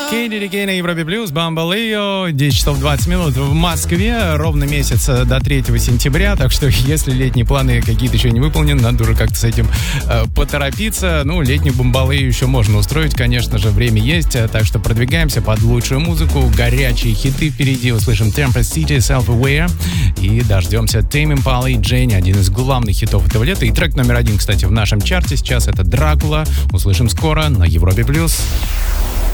Кейди Кей на Европе Плюс, Бамбалео, 10 часов 20 минут в Москве, ровно месяц до 3 сентября, так что если летние планы какие-то еще не выполнены, надо уже как-то с этим поторопиться. Ну, летнюю Бамбалею еще можно устроить, конечно же, время есть, так что продвигаемся под лучшую музыку, горячие хиты впереди, услышим Tempest City, Self-Aware и дождемся Tame Impala и Дженни, один из главных хитов этого лета, и трек номер 1, кстати, в нашем чарте сейчас это Дракула, услышим скоро на Европе Плюс.